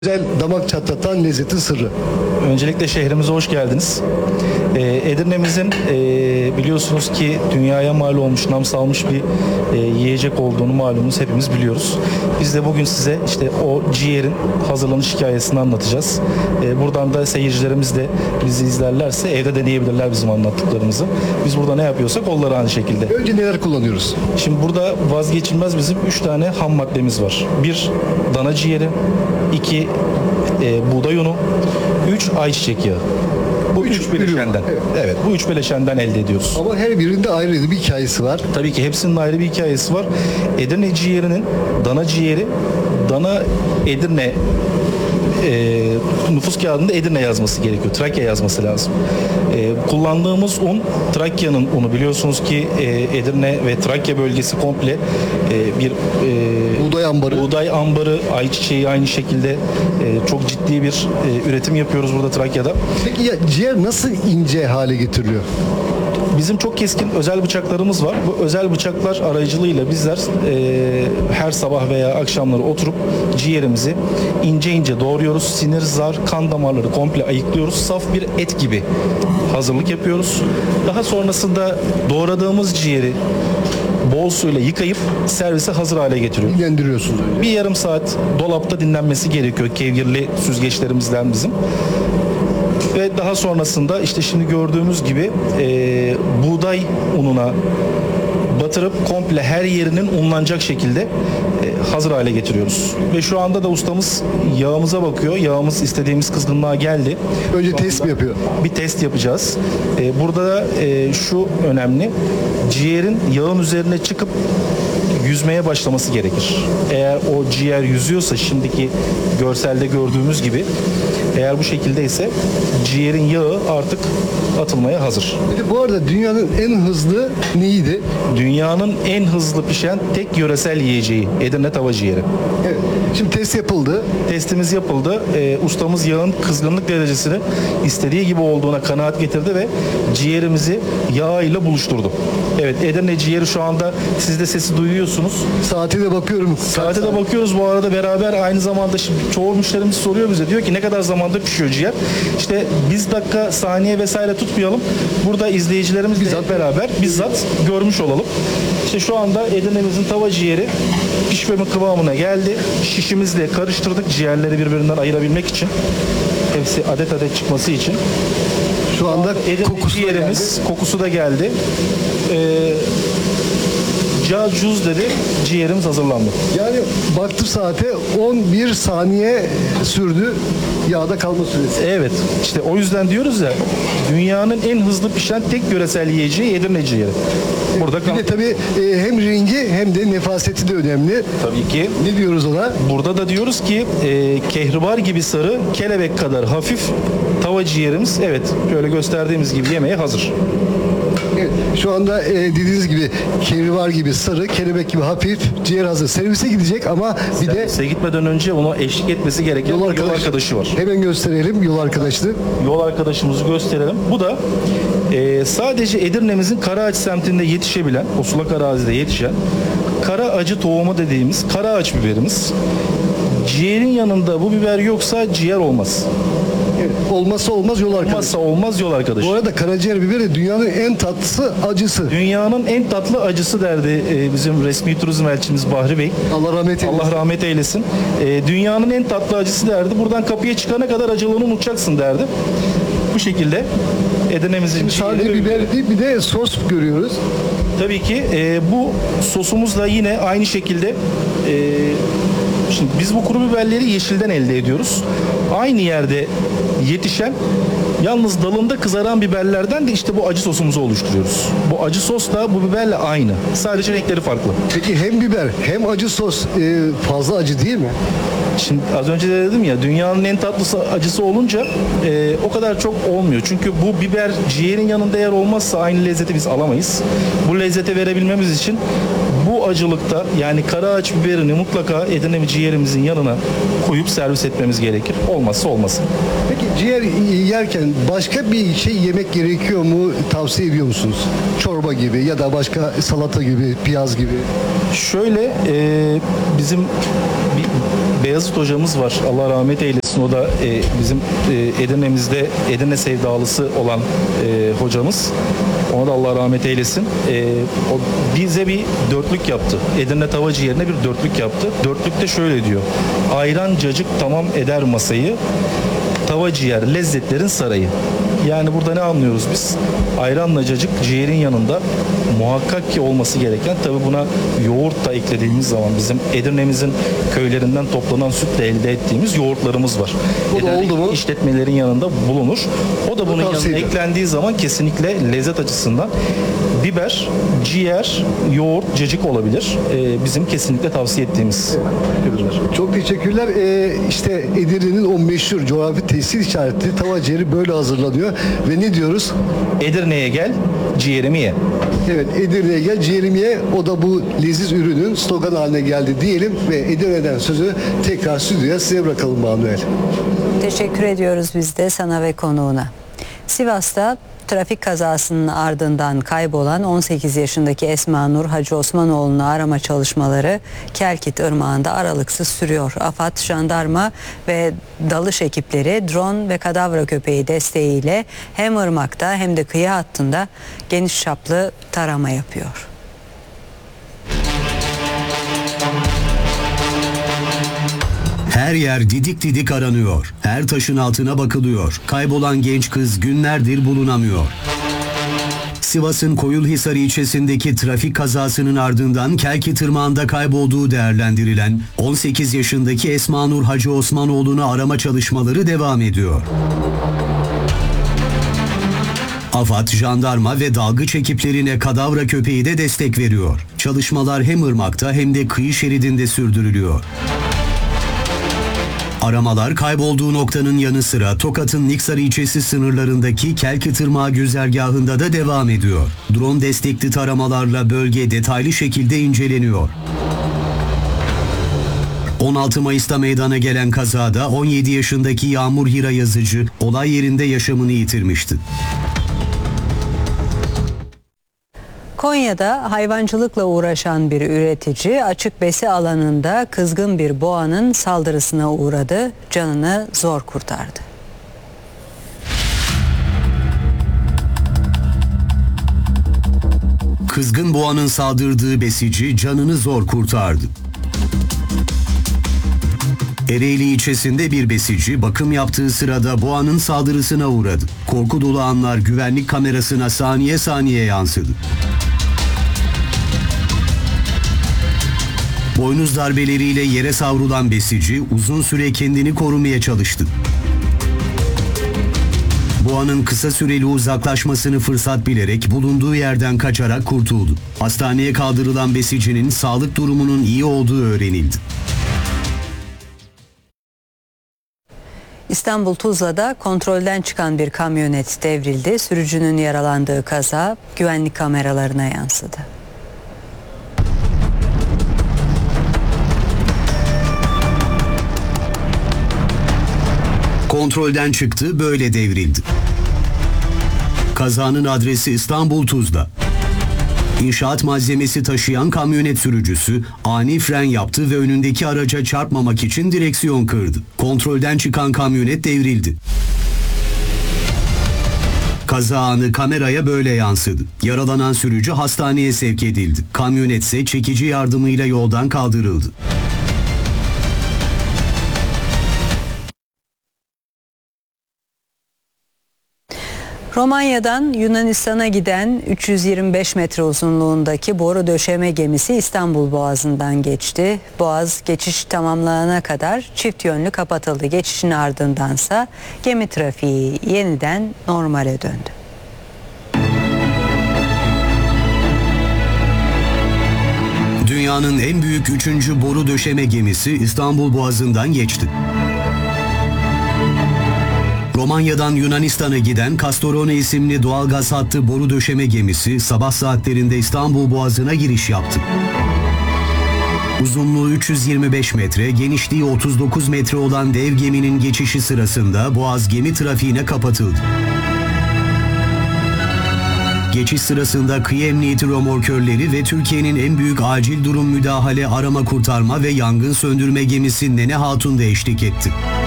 Güzel damak çatlatan lezzetin sırrı. Öncelikle şehrimize hoş geldiniz. Edirne'mizin biliyorsunuz ki dünyaya mal olmuş, nam salmış bir yiyecek olduğunu malumunuz hepimiz biliyoruz. Biz de bugün size işte o ciğerin hazırlanış hikayesini anlatacağız. Buradan da seyircilerimiz de bizi izlerlerse evde deneyebilirler bizim anlattıklarımızı. Biz burada ne yapıyorsak onları aynı şekilde. Önce neler kullanıyoruz? Şimdi burada vazgeçilmez bizim 3 tane ham maddemiz var. 1 dana ciğeri, 2 buğday unu, 3 ayçiçek yağı. Bu üç bileşenden. Evet, bu üç bileşenden elde ediyoruz. Ama her birinde ayrı bir hikayesi var. Tabii ki hepsinin ayrı bir hikayesi var. Edirne ciğerinin dana ciğeri, dana Edirne nüfus kağıdında Edirne yazması gerekiyor. Trakya yazması lazım. Kullandığımız un Trakya'nın unu. Biliyorsunuz ki Edirne ve Trakya bölgesi komple bir buğday ambarı, ayçiçeği aynı şekilde çok ciddi bir üretim yapıyoruz burada Trakya'da. Peki ya ciğer nasıl ince hale getiriliyor? Bizim çok keskin özel bıçaklarımız var. Bu özel bıçaklar aracılığıyla bizler her sabah veya akşamları oturup ciğerimizi ince ince doğruyoruz. Sinir, zar, kan damarları komple ayıklıyoruz. Saf bir et gibi hazırlık yapıyoruz. Daha sonrasında doğradığımız ciğeri bol suyla yıkayıp servise hazır hale getiriyoruz. Dinlendiriyorsunuz önce. Bir yarım saat dolapta dinlenmesi gerekiyor kevgirli süzgeçlerimizden bizim. Ve daha sonrasında işte şimdi gördüğümüz gibi buğday ununa batırıp komple her yerinin unlanacak şekilde hazır hale getiriyoruz. Ve şu anda da ustamız yağımıza bakıyor. Yağımız istediğimiz kızgınlığa geldi. Önce test mi yapıyor? Bir test yapacağız. Burada da şu önemli. Ciğerin yağın üzerine çıkıp yüzmeye başlaması gerekir. Eğer o ciğer yüzüyorsa şimdiki görselde gördüğümüz gibi eğer bu şekildeyse ciğerin yağı artık atılmaya hazır. Bir de bu arada dünyanın en hızlı neydi? Dünyanın en hızlı pişen tek yöresel yiyeceği Edirne tava ciğeri. Evet. Şimdi test yapıldı. Testimiz yapıldı. Ustamız yağın kızgınlık derecesini istediği gibi olduğuna kanaat getirdi ve ciğerimizi yağ ile buluşturdu. Evet, Edirne ciğeri şu anda siz de sesi duyuyorsunuz. Saate de bakıyorum. Saate de bakıyoruz bu arada beraber aynı zamanda şimdi çoğu müşterimiz soruyor bize diyor ki ne kadar zamanda pişiyor ciğer. İşte biz dakika saniye vesaire tutmayalım. Burada izleyicilerimiz de hep beraber bizzat görmüş olalım. İşte şu anda Edirne'mizin tava ciğeri pişme kıvamına geldi. Şişimizle karıştırdık ciğerleri birbirinden ayırabilmek için. Hepsi adet adet çıkması için. Şu anda Edirne kokusu da ciğerimiz, geldi. kokusu da geldi. Cacuz dedi, ciğerimiz hazırlandı. Yani baktım saate 11 saniye sürdü yağda kalma süresi. Evet, işte o yüzden diyoruz ya, dünyanın en hızlı pişen tek yöresel yiyeceği Edirne ciğeri. Burada Bir de tabii hem rengi hem de nefaseti de önemli. tabii ki. Ne diyoruz ona? Burada da diyoruz ki kehribar gibi sarı, kelebek kadar hafif tava ciğerimiz, evet, şöyle gösterdiğimiz gibi yemeğe hazır. Evet, şu anda dediğiniz gibi kehribar gibi sarı, kelebek gibi hafif ciğer hazır. Servise gidecek ama bir de Servise gitmeden önce ona eşlik etmesi gereken yol arkadaşı var. Hemen gösterelim yol arkadaşını. Yol arkadaşımızı gösterelim. Bu da sadece Edirne'mizin Karaağaç semtinde yetişebilen, o sulak arazide yetişen kara acı tohumu dediğimiz kara ağaç biberimiz. Ciğerin yanında bu biber yoksa ciğer olmaz. Evet, olmazsa olmaz yol arkadaşı. Olmazsa olmaz yol arkadaşı. Bu arada karaciğer biberi de dünyanın en tatlısı acısı. Dünyanın en tatlı acısı derdi bizim resmi turizm elçimiz Bahri Bey. Allah rahmet eylesin. Allah rahmet eylesin. Dünyanın en tatlı acısı derdi. Buradan kapıya çıkana kadar acılığını unutacaksın derdi. Bu şekilde Edirne'mizin Sadece ciğeri- biber değil bir de sos görüyoruz. Tabii ki bu sosumuz da yine aynı şekilde şimdi biz bu kuru biberleri yeşilden elde ediyoruz. Aynı yerde yetişen yalnız dalında kızaran biberlerden de işte bu acı sosumuzu oluşturuyoruz. Bu acı sos da bu biberle aynı. Sadece renkleri farklı. Peki hem biber hem acı sos fazla acı değil mi? Şimdi az önce de dedim ya dünyanın en tatlısı acısı olunca o kadar çok olmuyor. Çünkü bu biber ciğerin yanında eğer olmazsa aynı lezzeti biz alamayız. Bu lezzeti verebilmemiz için bu acılıkta yani karaağaç biberini mutlaka Edirne ciğerimizin yanına koyup servis etmemiz gerekir. Olmazsa olmasın. Peki ciğer yerken başka bir şey yemek gerekiyor mu? Tavsiye ediyor musunuz? Çorba gibi ya da başka salata gibi, piyaz gibi. Şöyle bizim Beyazıt hocamız var. Allah rahmet eylesin. O da bizim Edirne'mizde Edirne sevdalısı olan hocamız. Ona da Allah rahmet eylesin. O bize bir dörtlük yaptı. Edirne tava ciğerine bir dörtlük yaptı. Dörtlükte şöyle diyor. Ayran cacık tamam eder masayı. Tava ciğer lezzetlerin sarayı. Yani burada ne anlıyoruz biz? Ayranla cacık ciğerin yanında muhakkak ki olması gereken, tabi buna yoğurt da eklediğimiz zaman bizim Edirne'mizin köylerinden toplanan sütle elde ettiğimiz yoğurtlarımız var. Bu da oldu mu? İşletmelerin yanında bulunur. O da bunun yanına tavsiye eklendiği zaman kesinlikle lezzet açısından biber, ciğer, yoğurt, cacık olabilir. Bizim kesinlikle tavsiye ettiğimiz ürünler. Çok teşekkürler. İşte Edirne'nin o meşhur coğrafi tesir işaretli tava ciğeri böyle hazırlanıyor. Ve ne diyoruz? Edirne'ye gel, ciğerimi ye. Evet, Edirne'ye gel ciğerimi ye. O da bu leziz ürünün slogan haline geldi diyelim ve Edirne'den sözü tekrar stüdyoya size bırakalım Manuel. Teşekkür ediyoruz biz de sana ve konuğuna. Sivas'ta trafik kazasının ardından kaybolan 18 yaşındaki Esma Nur Hacı Osmanoğlu'nu arama çalışmaları Kelkit Irmağı'nda aralıksız sürüyor. AFAD, jandarma ve dalış ekipleri drone ve kadavra köpeği desteğiyle hem ırmakta hem de kıyı hattında geniş çaplı tarama yapıyor. Her yer didik didik aranıyor. Her taşın altına bakılıyor. Kaybolan genç kız günlerdir bulunamıyor. Sivas'ın Koyulhisar ilçesindeki trafik kazasının ardından Kelkit Irmağı'nda kaybolduğu değerlendirilen 18 yaşındaki Esma Nur Hacı Osmanoğlu'nu arama çalışmaları devam ediyor. AFAD, jandarma ve dalgıç ekiplerine kadavra köpeği de destek veriyor. Çalışmalar hem ırmakta hem de kıyı şeridinde sürdürülüyor. Aramalar kaybolduğu noktanın yanı sıra Tokat'ın Niksar ilçesi sınırlarındaki Kelkit Irmağı güzergahında da devam ediyor. Drone destekli taramalarla bölge detaylı şekilde inceleniyor. 16 Mayıs'ta meydana gelen kazada 17 yaşındaki Yağmur Hira Yazıcı olay yerinde yaşamını yitirmişti. Konya'da hayvancılıkla uğraşan bir üretici açık besi alanında kızgın bir boğanın saldırısına uğradı, canını zor kurtardı. Kızgın boğanın saldırdığı besici canını zor kurtardı. Ereğli ilçesinde bir besici bakım yaptığı sırada boğanın saldırısına uğradı. Korku dolu anlar güvenlik kamerasına saniye saniye yansıdı. Boynuz darbeleriyle yere savrulan besici uzun süre kendini korumaya çalıştı. Boğanın kısa süreli uzaklaşmasını fırsat bilerek bulunduğu yerden kaçarak kurtuldu. Hastaneye kaldırılan besicinin sağlık durumunun iyi olduğu öğrenildi. İstanbul Tuzla'da kontrolden çıkan bir kamyonet devrildi. Sürücünün yaralandığı kaza güvenlik kameralarına yansıdı. Kontrolden çıktı, böyle devrildi. Kazanın adresi İstanbul Tuzla. İnşaat malzemesi taşıyan kamyonet sürücüsü ani fren yaptı ve önündeki araca çarpmamak için direksiyon kırdı. Kontrolden çıkan kamyonet devrildi. Kaza anı kameraya böyle yansıdı. Yaralanan sürücü hastaneye sevk edildi. Kamyonet ise çekici yardımıyla yoldan kaldırıldı. Romanya'dan Yunanistan'a giden 325 metre uzunluğundaki boru döşeme gemisi İstanbul Boğazı'ndan geçti. Boğaz geçiş tamamlanana kadar çift yönlü kapatıldı. Geçişin ardındansa gemi trafiği yeniden normale döndü. Dünyanın en büyük 3. boru döşeme gemisi İstanbul Boğazı'ndan geçti. Romanya'dan Yunanistan'a giden Castorone isimli doğalgaz hattı boru döşeme gemisi sabah saatlerinde İstanbul Boğazı'na giriş yaptı. Uzunluğu 325 metre, genişliği 39 metre olan dev geminin geçişi sırasında Boğaz gemi trafiğine kapatıldı. Geçiş sırasında kıyı emniyeti römorkörleri ve Türkiye'nin en büyük acil durum müdahale arama kurtarma ve yangın söndürme gemisi Nene Hatun da eşlik etti.